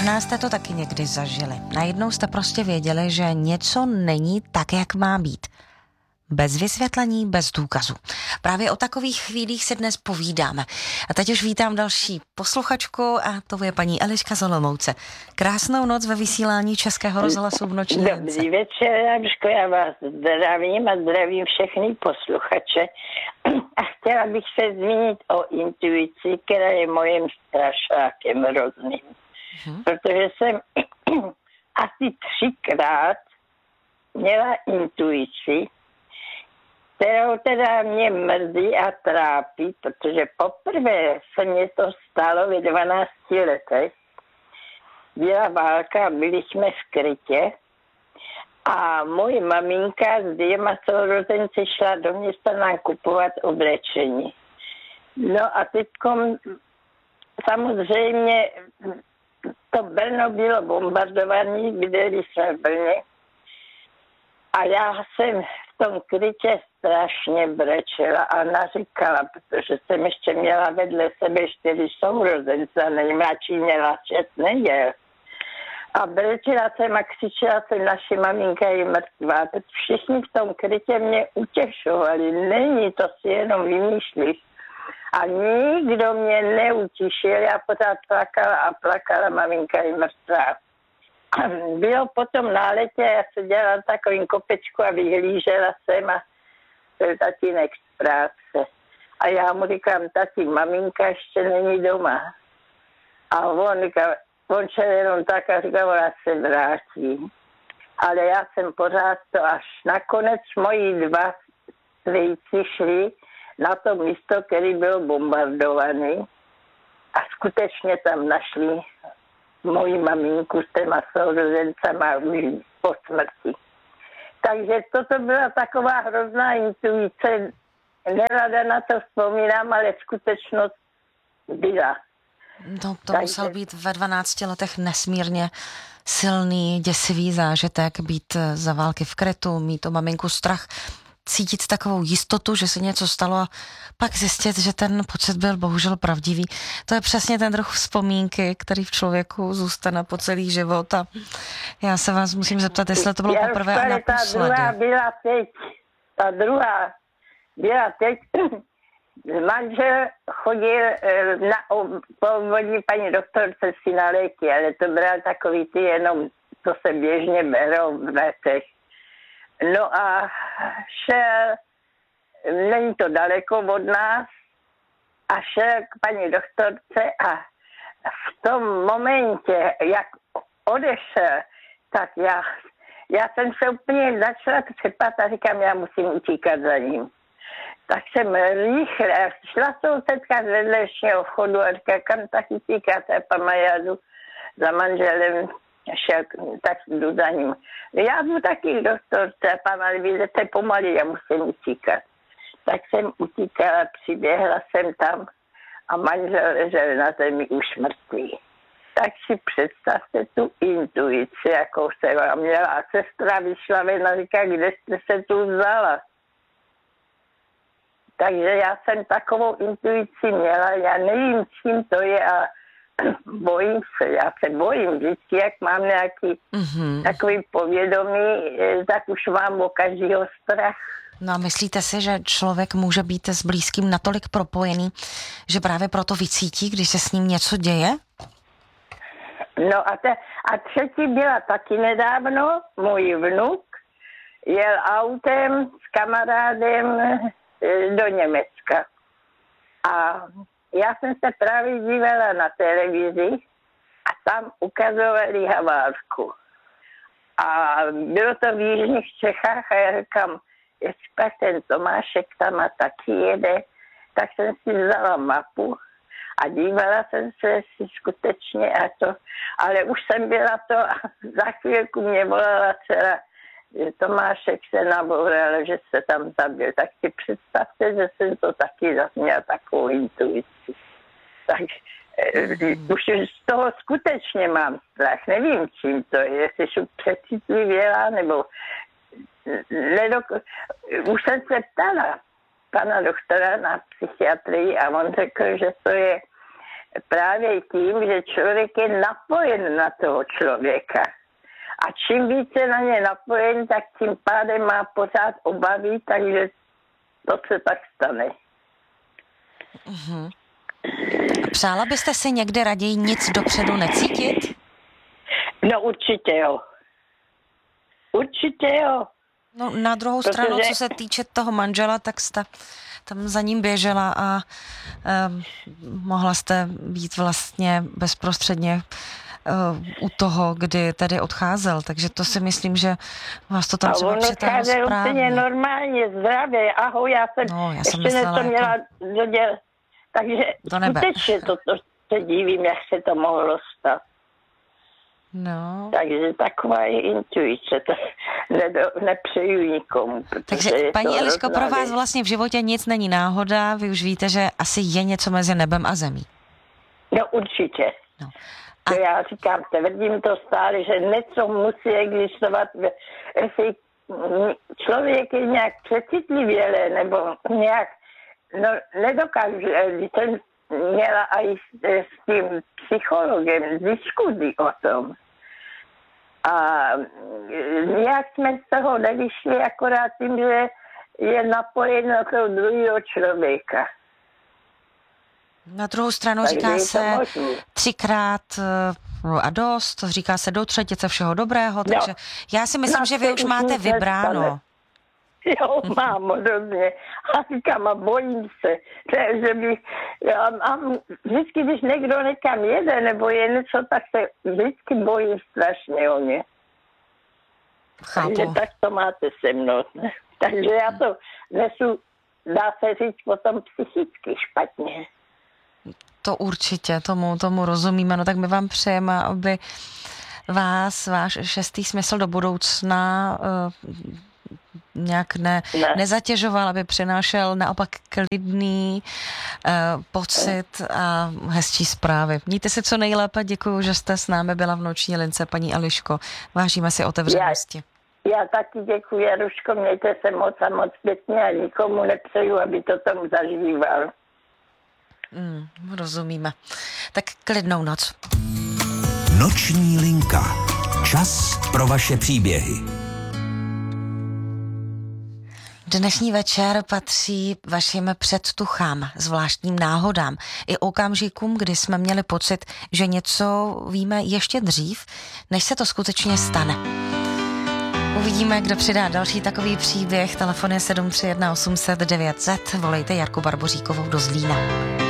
Možná jste to taky někdy zažili. Najednou jste prostě věděli, že něco není tak, jak má být. Bez vysvětlení, bez důkazu. Právě o takových chvílích si dnes povídáme. A teď už vítám další posluchačku a to je paní Eliška z Olomouce. Krásnou noc ve vysílání Českého rozhlasu v noční Hance. Dobrý večer, Eliško, já vás zdravím a zdravím všechny posluchače. A chtěla bych se zmínit o intuici, která je mojím strašákem hrozným. Protože jsem asi 3krát měla intuici, kterou teda mě mrzí a trápí, protože poprvé se mě to stalo ve 12 letech. Byla válka, byli jsme v Krytě a moje maminka s 2 sourozenci šla do města nám kupovat oblečení. No a teďkom samozřejmě to Brno bylo bombardované, bydleli jsme v Brně a já jsem v tom Krytě strašně brečela a naříkala, protože jsem ještě měla vedle sebe 4 sourozence, nejmladší měla 6 neděl. A brečela jsem a křičela jsem, naše maminka je mrtvá. Teď všichni v tom Krytě mě utěšovali, není, to si jenom vymýšlíš. A nikdo mě neutišil, já pořád plakala a plakala, maminka je mrtvá. Bylo potom na letě, já se dělala takovým kopečku a vyhlížela jsem a byl tatínek z práce. A já mu říkám, tati, maminka ještě není doma. A on šel jenom tak a říkal, ona se vrátí. Ale já jsem pořád to, až nakonec moji 2 strýci šli na to místo, který byl bombardovaný a skutečně tam našli moji maminku s těma sourozencama už po smrti. Takže toto byla taková hrozná intuice. Nerada na to vzpomínám, ale skutečnost byla. No, to musel být ve 12 letech nesmírně silný, děsivý zážitek, být za války v Krytu, mít o maminku strach, cítit takovou jistotu, že se něco stalo a pak zjistit, že ten pocit byl bohužel pravdivý. To je přesně ten druh vzpomínky, který v člověku zůstane po celý život. A já se vás musím zeptat, jestli to bylo poprvé a naposledy. Ta druhá byla teď. Manžel chodil po obvodní paní doktorce si na léky, ale to bral takový ty jenom, to se běžně berou v letech. No a šel, není to daleko od nás, a šel k paní doktorce a v tom momentě, jak odešel, tak já jsem se úplně začala třepat a říkám, já musím utíkat za ním. Tak jsem rychle šla sousedka z vedlejšího vchodu a říká, kam tak utíkáte, pana, já jdu za manželem, šel, tak jdu za ním. Já jdu taky doktorce, pana, vy jdete pomalý, já musím utíkat. Tak jsem utíkala, přiběhla jsem tam a manžel ležel na zemi už mrtvý. Tak si představte tu intuici, jakou jsem měla. A sestra vyšla ven a říká, kde jste se tu vzala? Takže já jsem takovou intuici měla, já nevím, čím to je a bojím se, já se bojím vždycky, jak mám nějaký takový povědomí, tak už mám o každého strach. No a myslíte si, že člověk může být s blízkým natolik propojený, že právě proto vycítí, když se s ním něco děje? No a třetí byla taky nedávno, můj vnuk jel autem s kamarádem do Německa. A já jsem se právě dívala na televizi a tam ukazovali Haválku. A bylo to v jižních Čechách a já říkám, jestli ten Tomášek tam a taky jede, tak jsem si vzala mapu a dívala jsem se, jestli skutečně a to, ale už jsem byla to a za chvílku mě volala dcera, že Tomášek se naboural, že se tam zabil. Tak si představte, že jsem to taky měla takovou intuici. Tak už z toho skutečně mám strach. Nevím, čím to je, jestli jsem přecitlivěla, nebo už jsem se ptala pana doktora na psychiatrii a on řekl, že to je právě tím, že člověk je napojen na toho člověka. A čím více na ně napojen, tak tím pádem má pořád obavy, takže to se tak stane. Mhm. Přála byste si někdy raději nic dopředu necítit? No určitě jo. Určitě jo. No na druhou stranu, co se týče toho manžela, tak jste tam za ním běžela a mohla jste být vlastně bezprostředně u toho, kdy tady odcházel, takže to si myslím, že vás to tam třeba přitáhlo správně. A on odcházel úplně normálně, zdravě, ahoj, já jsem ještě něco měla dodělat, takže skutečně to se divím, jak se to mohlo stát. No. Takže taková je intuice, to nepřeju nikomu. Takže paní Eliško, pro vás vlastně v životě nic není náhoda, vy už víte, že asi je něco mezi nebem a zemí. No určitě. No. A já říkám, tvrdím to stále, že něco musí existovat. Jestli člověk je nějak přecitlivělé, nebo nějak, no nedokážu, jsem měla i s tím psychologem diskuzi o tom. A nějak jsme z toho nevyšli akorát tím, že je napojen na toho druhého člověka. Na druhou stranu říká se 3krát a dost, říká se do třetice všeho dobrého, takže já si myslím, že vy už máte vybráno. Jo, mám hrozně. A říkám, a bojím se, že bych, vždycky, když někdo někam jede, nebo je něco, tak se vždycky bojím strašně o ně. Chápu. Takže tak to máte se mnou. Takže já to nesu, dá se říct, potom psychicky špatně. To určitě, tomu rozumíme. No tak my vám přejeme, aby vás váš šestý smysl do budoucna nějak nezatěžoval, aby přinášel naopak klidný pocit a hezčí zprávy. Mějte si co nejlépe, děkuju, že jste s námi byla v noční lince, paní Eliško. Vážíme si otevřenosti. Já taky děkuji, Jaruško, mějte se moc a moc pěkně a nikomu nepřeju, aby to tam zažíval. Rozumíme. Tak klidnou noc. Noční linka. Čas pro vaše příběhy. Dnešní večer patří vašim předtuchám, zvláštním náhodám i okamžikům, kdy jsme měli pocit, že něco víme ještě dřív, než se to skutečně stane. Uvidíme, kdo přidá další takový příběh. Telefon je 731 800 900. Volejte Jarku Barboříkovou do Zlína.